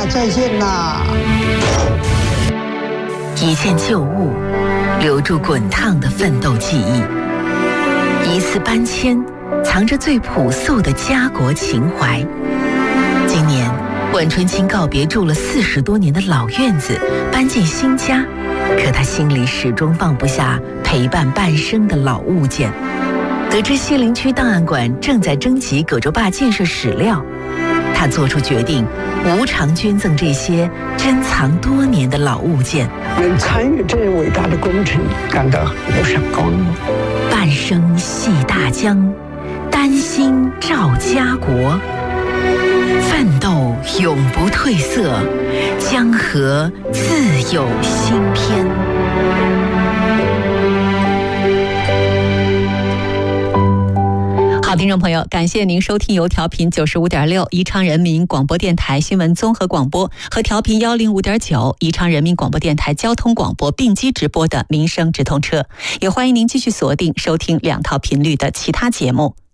再见啦！ 一件旧物，留住滚烫的奋斗记忆；一次搬迁，藏着最朴素的家国情怀。今年，万春青告别住了40多年的老院子，搬进新家，可他心里始终放不下陪伴半生的老物件。得知西陵区档案馆正在征集葛洲坝建设史料，他做出决定，无偿捐赠这些珍藏多年的老物件。 能参与这伟大的工程，感到无上光荣。 半生系大江，丹心照家国，奋斗永不褪色，江河自有新篇。 好，听众朋友，感谢您收听由调频95.6宜昌人民广播电台新闻综合广播和调频105.9宜昌人民广播电台交通广播并机直播的民生直通车，也欢迎您继续锁定收听2套频率的其他节目。